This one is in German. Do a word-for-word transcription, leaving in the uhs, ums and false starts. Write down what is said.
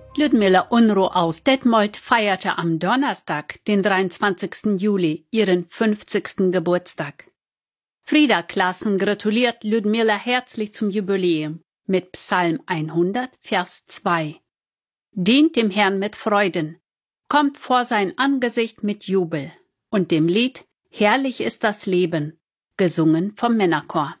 Ljudmila Unruh aus Detmold feierte am Donnerstag, den dreiundzwanzigsten Juli, ihren fünfzigsten Geburtstag. Frieda Klassen gratuliert Ljudmila herzlich zum Jubiläum mit Psalm hundert, Vers zwei. Dient dem Herrn mit Freuden, kommt vor sein Angesicht mit Jubel und dem Lied Herrlich ist das Leben, gesungen vom Männerchor.